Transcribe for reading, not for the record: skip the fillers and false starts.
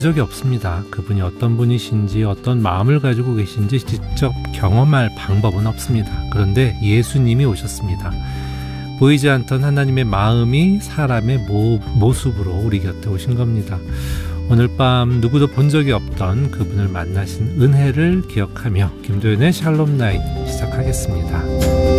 적이 없습니다. 그분이 어떤 분이신지 어떤 마음을 가지고 계신지 직접 경험할 방법은 없습니다. 그런데 예수님이 오셨습니다. 보이지 않던 하나님의 마음이 사람의 모습으로 우리 곁에 오신 겁니다. 오늘 밤 누구도 본 적이 없던 그분을 만나신 은혜를 기억하며 김도연의 샬롬 나잇 시작하겠습니다.